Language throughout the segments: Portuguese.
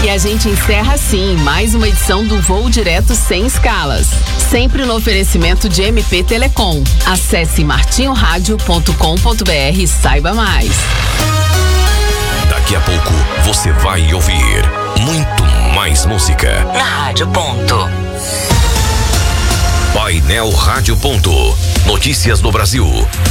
E a gente encerra assim mais uma edição do Voo Direto Sem Escalas. Sempre no oferecimento de MP Telecom. Acesse martinhoradio.com.br e saiba mais. Daqui a pouco você vai ouvir muito mais música. Na Rádio Ponto. Painel Rádio Ponto. Notícias do Brasil.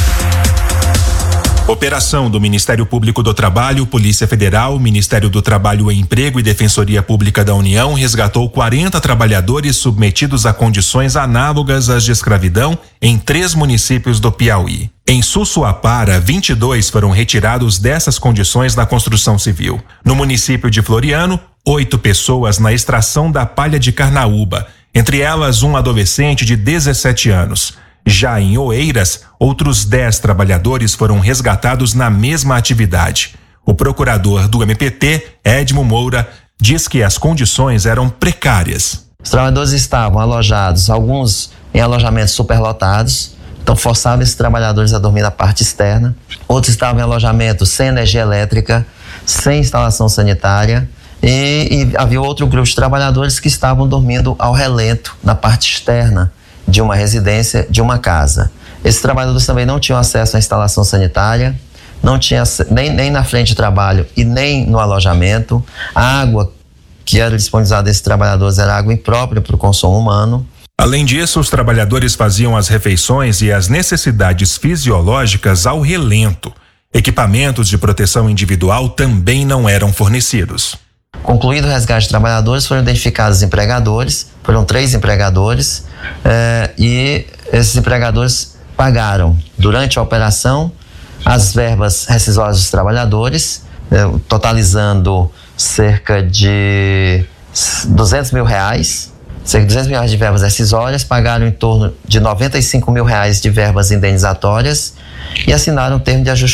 Operação do Ministério Público do Trabalho, Polícia Federal, Ministério do Trabalho e Emprego e Defensoria Pública da União resgatou 40 trabalhadores submetidos a condições análogas às de escravidão em 3 municípios do Piauí. Em Sussuapara, 22 foram retirados dessas condições da construção civil. No município de Floriano, 8 pessoas na extração da palha de carnaúba, entre elas um adolescente de 17 anos. Já em Oeiras, outros 10 trabalhadores foram resgatados na mesma atividade. O procurador do MPT, Edmo Moura, diz que as condições eram precárias. Os trabalhadores estavam alojados, alguns em alojamentos superlotados, então forçavam esses trabalhadores a dormir na parte externa. Outros estavam em alojamentos sem energia elétrica, sem instalação sanitária. E havia outro grupo de trabalhadores que estavam dormindo ao relento na parte externa de uma residência, de uma casa. Esses trabalhadores também não tinham acesso à instalação sanitária, não tinha nem na frente de trabalho e nem no alojamento. A água que era disponibilizada a esses trabalhadores era água imprópria para o consumo humano. Além disso, os trabalhadores faziam as refeições e as necessidades fisiológicas ao relento. Equipamentos de proteção individual também não eram fornecidos. Concluído o resgate de trabalhadores, foram identificados empregadores, foram 3 empregadores, e esses empregadores pagaram, durante a operação, as verbas rescisórias dos trabalhadores, totalizando cerca de R$200 mil, cerca de R$200 mil de verbas rescisórias, pagaram em torno de R$95 mil de verbas indenizatórias e assinaram um termo de ajuste